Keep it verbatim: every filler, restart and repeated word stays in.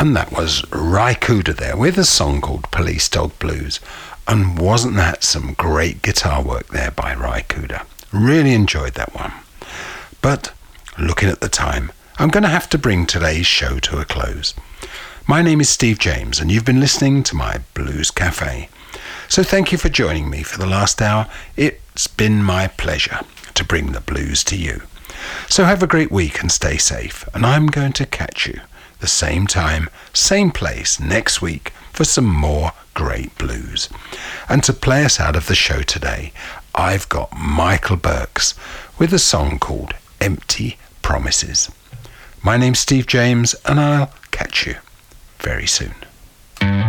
And that was Ry Cooder there with a song called Police Dog Blues. And wasn't that some great guitar work there by Ry Cooder? Really enjoyed that one. But looking at the time, I'm going to have to bring today's show to a close. My name is Steve James, and you've been listening to my Blues Cafe. So thank you for joining me for the last hour. It's been my pleasure to bring the blues to you. So have a great week and stay safe, and I'm going to catch you the same time, same place next week for some more great blues. And to play us out of the show today, I've got Michael Burks with a song called Empty Promises. My name's Steve James, and I'll catch you very soon.